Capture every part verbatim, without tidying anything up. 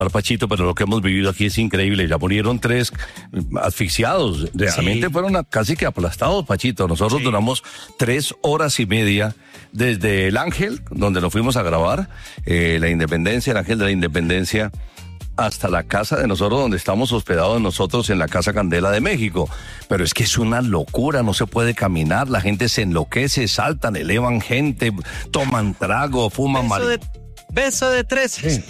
Pachito, pero lo que hemos vivido aquí es increíble. Ya murieron tres asfixiados. Realmente sí. Fueron casi que aplastados, Pachito. Nosotros sí. Duramos tres horas y media desde el Ángel, donde nos fuimos a grabar, eh, la Independencia, el Ángel de la Independencia, hasta la casa de nosotros, donde estamos hospedados nosotros en la Casa Candela de México. Pero es que es una locura, no se puede caminar, la gente se enloquece, saltan, elevan gente, toman trago, fuman beso mar... de, beso de tres. Sí.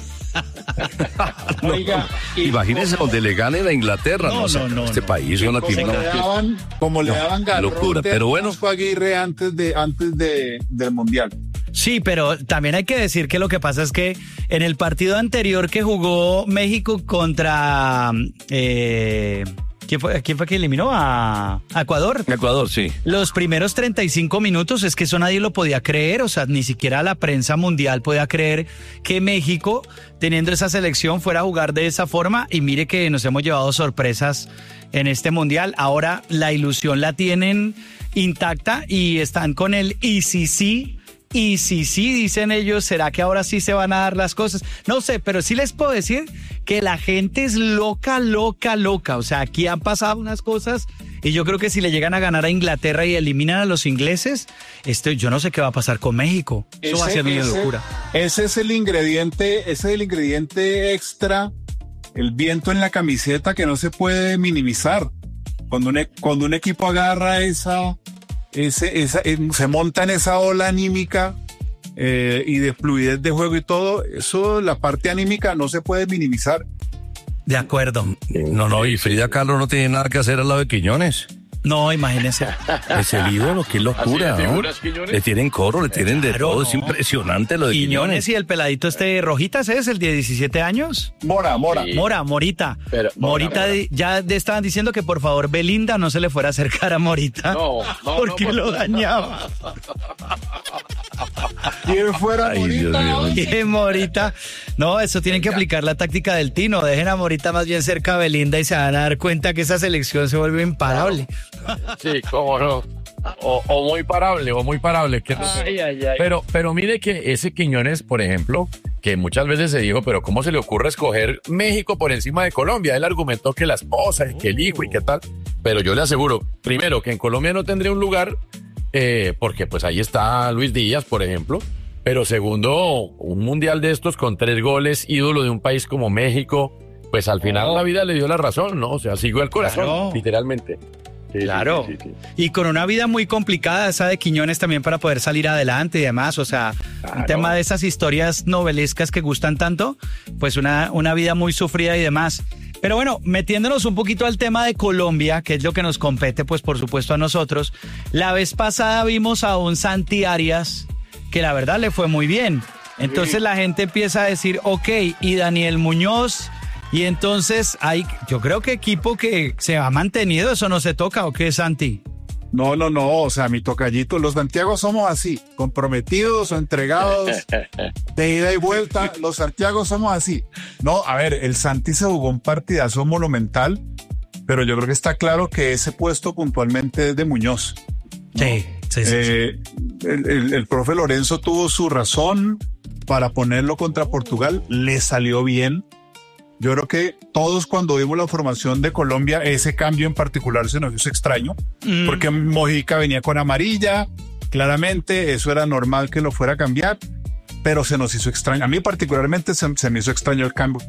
no, Oiga, y imagínense donde le ganen a Inglaterra, no, no, o sea, no este no. país no tiene una daban, como le daban no, locura, pero bueno, Aguirre antes de antes de del Mundial. Sí, pero también hay que decir que lo que pasa es que en el partido anterior que jugó México contra eh, ¿Quién fue, ¿Quién fue que eliminó? A, a Ecuador. Ecuador, sí. Los primeros treinta y cinco minutos es que eso nadie lo podía creer, o sea, ni siquiera la prensa mundial podía creer que México, teniendo esa selección, fuera a jugar de esa forma, y mire que nos hemos llevado sorpresas en este mundial. Ahora la ilusión la tienen intacta y están con el y si sí, y si sí, dicen ellos, ¿será que ahora sí se van a dar las cosas? No sé, pero sí les puedo decir que la gente es loca, loca, loca. O sea, aquí han pasado unas cosas y yo creo que si le llegan a ganar a Inglaterra y eliminan a los ingleses, esto, yo no sé qué va a pasar con México. Eso ese, va a ser una ese, locura. Ese es el ingrediente, ese es el ingrediente extra, el viento en la camiseta que no se puede minimizar. Cuando un, cuando un equipo agarra esa... Ese, esa, se monta en esa ola anímica eh, y de fluidez de juego y todo, eso, la parte anímica no se puede minimizar. De acuerdo. No, no, y Frida Kahlo no tiene nada que hacer al lado de Quiñones. No, imagínense. Es el ídolo, qué locura. ¿No? Le tienen coro, le tienen de claro, todo, no. Es impresionante lo de Quiñones. Quiñones y el peladito este Rojitas, ¿es el de diecisiete años? Mora, Mora. Sí. Mora, Morita. Pero, Mora, Morita, Mora. Ya estaban diciendo que por favor Belinda no se le fuera a acercar a Morita. No, no, porque no, lo dañaba. ¿Quién fuera Ay, Morita? ¿Quién Morita? No, eso tienen que aplicar la táctica del Tino. Dejen a Morita más bien cerca a Belinda y se van a dar cuenta que esa selección se vuelve imparable. Sí, cómo no. O, o muy parable, o muy parable. Que no sé. Ay, ay, ay. Pero, pero mire que ese Quiñones, por ejemplo, que muchas veces se dijo, pero ¿cómo se le ocurre escoger México por encima de Colombia? Él argumentó que la esposa, que el hijo y qué tal. Pero yo le aseguro, primero, que en Colombia no tendría un lugar, eh, porque pues ahí está Luis Díaz, por ejemplo. Pero segundo, un mundial de estos con tres goles, ídolo de un país como México, pues al final oh. la vida le dio la razón, ¿no? O sea, siguió el corazón, claro. Literalmente. Sí, claro, sí, sí, sí. Y con una vida muy complicada esa de Quiñones también para poder salir adelante y demás, o sea, claro. Un tema de esas historias novelescas que gustan tanto, pues una, una vida muy sufrida y demás. Pero bueno, metiéndonos un poquito al tema de Colombia, que es lo que nos compete, pues por supuesto a nosotros, la vez pasada vimos a un Santi Arias que la verdad le fue muy bien, entonces sí. La gente empieza a decir, ok, y Daniel Muñoz... Y entonces hay, yo creo que equipo que se ha mantenido, eso no se toca, ¿o qué, Santi? No, no, no, o sea, mi tocallito, los Santiago somos así, comprometidos o entregados, de ida y vuelta, los Santiago somos así. No, a ver, el Santi se jugó un partidazo monumental, pero yo creo que está claro que ese puesto puntualmente es de Muñoz, ¿no? Sí, sí, sí. Eh, el, el, el profe Lorenzo tuvo su razón para ponerlo contra Portugal, le salió bien. Yo creo que todos cuando vimos la formación de Colombia, ese cambio en particular se nos hizo extraño, mm. porque Mojica venía con amarilla, claramente eso era normal que lo fuera a cambiar, pero se nos hizo extraño. A mí particularmente se, se me hizo extraño el cambio.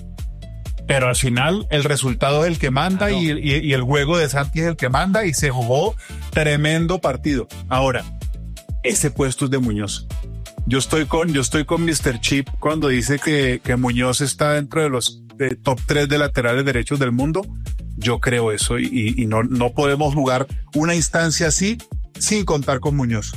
Pero al final el resultado es el que manda, claro. y, y, y el juego de Santi es el que manda, y se jugó tremendo partido. Ahora, ese puesto es de Muñoz. Yo estoy con, yo estoy con mister Chip cuando dice que, que Muñoz está dentro de los de top tres de laterales derechos del mundo. Yo creo eso y, y no, no podemos jugar una instancia así sin contar con Muñoz.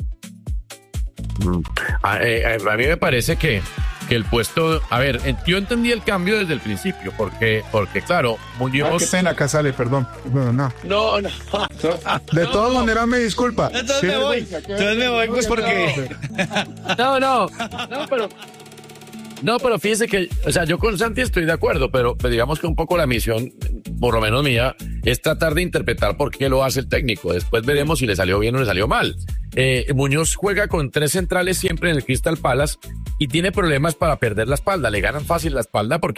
A, eh, a mí me parece que, que el puesto, a ver, yo entendí el cambio desde el principio, porque, porque claro, Muñoz... Ah, qué pena, Casale, perdón. No, no. No, no. De no, todas no. maneras me disculpa. Entonces sí, me voy, entonces me voy pues porque... No, no, no, pero... No, pero fíjese que, o sea, yo con Santi estoy de acuerdo, pero, pero digamos que un poco la misión, por lo menos mía, es tratar de interpretar por qué lo hace el técnico. Después veremos si le salió bien o le salió mal. Eh, Muñoz juega con tres centrales siempre en el Crystal Palace y tiene problemas para perder la espalda. Le ganan fácil la espalda porque